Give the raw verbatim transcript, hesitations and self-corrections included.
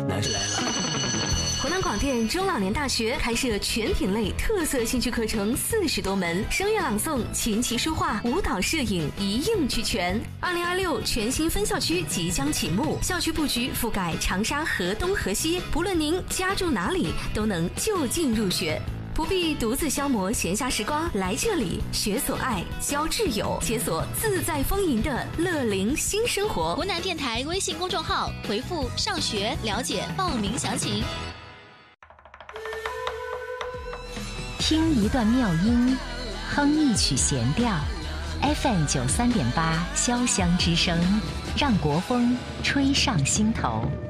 男士来了。 湖南广电中老年大学开设全品类特色兴趣课程四十多门，声乐朗诵、琴棋书画、舞蹈、摄影一应俱全。二零二六全新分校区即将启幕，校区布局覆盖长沙河东河西，不论您家住哪里，都能就近入学。不必独自消磨闲暇时光，来这里学所爱，交挚友，解锁自在丰盈的乐龄新生活。 湖南电台微信公众号回复“上学”了解报名详情。 听一段妙音，哼一曲弦调 ，F M 九三点八，潇湘之声，让国风吹上心头。